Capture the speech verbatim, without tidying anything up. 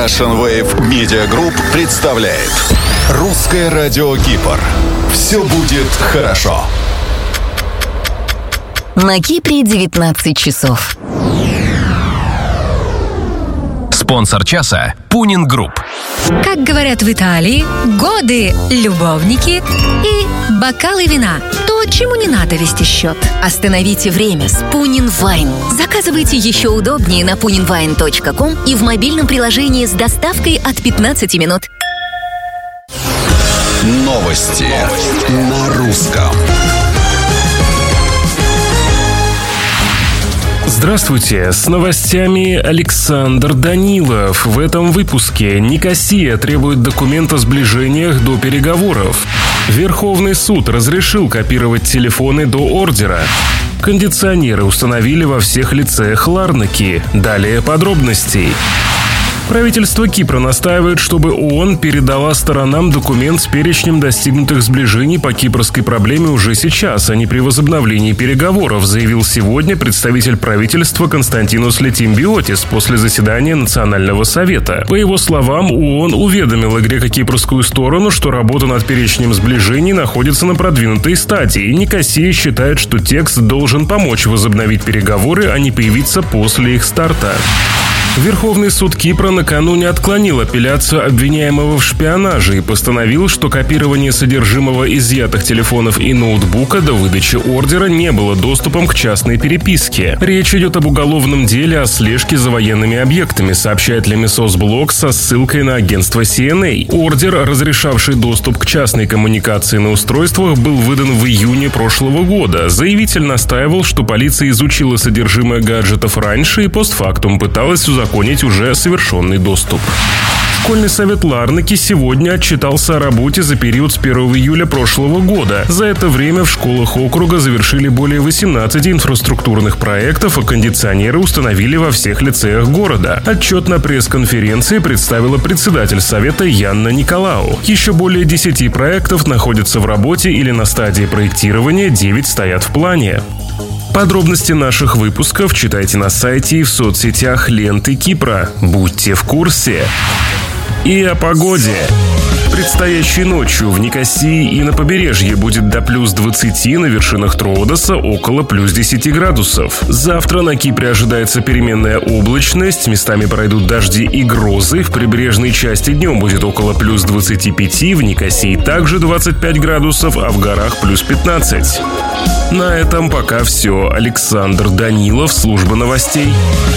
Russian Wave Media Group представляет Русское радио Кипр. Все будет хорошо. На Кипре девятнадцать часов. Спонсор часа – Пунин Групп. Как говорят в Италии, годы, любовники и бокалы вина. То, чему не надо вести счет. Остановите время с Пунин Вайн. Заказывайте еще удобнее на пунин вайн точка ком и в мобильном приложении с доставкой от пятнадцати минут. Новости на русском. Здравствуйте, с новостями Александр Данилов. В этом выпуске Никосия требует документ о сближениях до переговоров. Верховный суд разрешил копировать телефоны до ордера. Кондиционеры установили во всех лицеях Ларнаки. Далее подробностей. Правительство Кипра настаивает, чтобы ООН передала сторонам документ с перечнем достигнутых сближений по кипрской проблеме уже сейчас, а не при возобновлении переговоров, заявил сегодня представитель правительства Константинос Летимбиотис после заседания Национального совета. По его словам, ООН уведомила греко-кипрскую сторону, что работа над перечнем сближений находится на продвинутой стадии, и Никосия считает, что текст должен помочь возобновить переговоры, а не появиться после их старта. Верховный суд Кипра накануне отклонил апелляцию обвиняемого в шпионаже и постановил, что копирование содержимого изъятых телефонов и ноутбука до выдачи ордера не было доступом к частной переписке. Речь идет об уголовном деле о слежке за военными объектами, сообщает Лемесос-Блог со ссылкой на агентство си эн эй. Ордер, разрешавший доступ к частной коммуникации на устройствах, был выдан в июне прошлого года. Заявитель настаивал, что полиция изучила содержимое гаджетов раньше и постфактум пыталась узаконить законить уже совершенный доступ. Школьный совет Ларнаки сегодня отчитался о работе за период с первого июля прошлого года. За это время в школах округа завершили более восемнадцати инфраструктурных проектов, а кондиционеры установили во всех лицеях города. Отчет на пресс-конференции представила председатель совета Янна Николау. Еще более десяти проектов находятся в работе или на стадии проектирования, девять стоят в плане. Подробности наших выпусков читайте на сайте и в соцсетях ленты Кипра. Будьте в курсе. И о погоде. Предстоящей ночью в Никосии и на побережье будет до плюс двадцати, на вершинах Троодоса около плюс десяти градусов. Завтра на Кипре ожидается переменная облачность, местами пройдут дожди и грозы. В прибрежной части днем будет около плюс двадцати пяти, в Никосии также двадцать пять градусов, а в горах плюс пятнадцать. На этом пока все. Александр Данилов, служба новостей.